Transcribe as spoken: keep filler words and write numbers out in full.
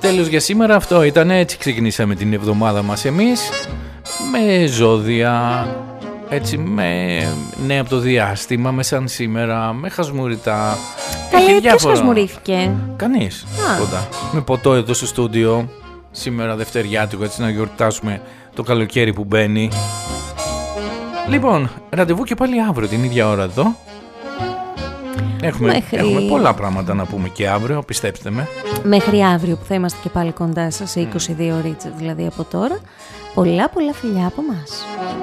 τέλος για σήμερα αυτό ήταν. Έτσι ξεκινήσαμε την εβδομάδα μας εμείς, με ζώδια, έτσι, με νέα από το διάστημα, με σαν σήμερα, με χασμουριτά. Καλέ, ποιος χασμουρίθηκε? Κανείς. Κοντά. Με ποτό εδώ στο στούντιο. Σήμερα Δευτεριάτικο, έτσι, να γιορτάσουμε το καλοκαίρι που μπαίνει. Λοιπόν, ραντεβού και πάλι αύριο την ίδια ώρα εδώ. Έχουμε, Μέχρι... έχουμε πολλά πράγματα να πούμε και αύριο, πιστέψτε με. Μέχρι αύριο που θα είμαστε και πάλι κοντά σας σε είκοσι δύο ώρες, δηλαδή από τώρα. Πολλά πολλά φιλιά από μας.